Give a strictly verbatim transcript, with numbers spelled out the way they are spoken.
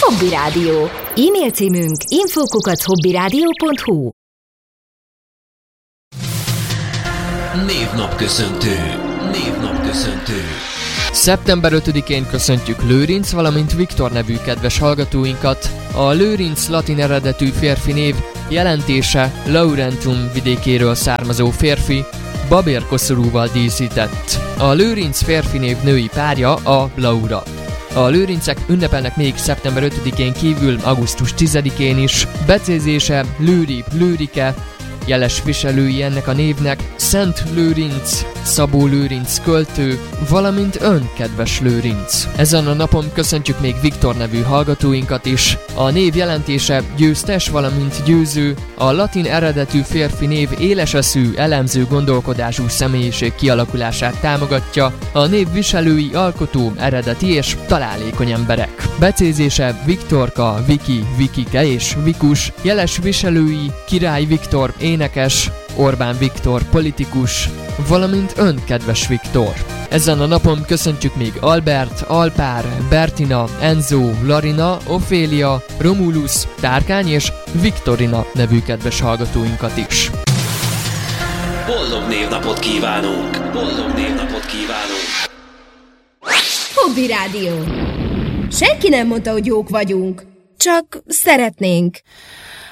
Hobby Rádió. E-mail címünk info kukac hobbyradio pont hu. Névnapköszöntő. Névnapköszöntő. szeptember ötödikén köszöntjük Lőrinc, valamint Viktor nevű kedves hallgatóinkat. A Lőrinc latin eredetű férfi név jelentése Laurentum vidékéről származó férfi, babérkoszorúval díszített. A Lőrinc férfi név női párja a Laura. A lőrincek ünnepelnek még szeptember ötödikén kívül augusztus tizedikén is. Becézése Lőri, Lőrike, jeles viselői ennek a névnek Szent Lőrinc, Szabó Lőrinc költő, valamint ön, kedves Lőrinc. Ezen a napon köszöntjük még Viktor nevű hallgatóinkat is. A név jelentése győztes, valamint győző, a latin eredetű férfi név éleseszű, elemző gondolkodású személyiség kialakulását támogatja, a név viselői alkotó, eredeti és találékony emberek. Becézése Viktorka, Viki, Vikike és Vikus, jeles viselői Király Viktor énekes, Orbán Viktor politikus, valamint ön, kedves Viktor. Ezen a napon köszöntjük még Albert, Alpár, Bertina, Enzo, Larina, Ofélia, Romulus, Tárkány és Viktorina nevű kedves hallgatóinkat is. Boldog névnapot kívánunk! Boldog névnapot kívánunk! Hobby Rádió. Senki nem mondta, hogy jók vagyunk. Csak szeretnénk.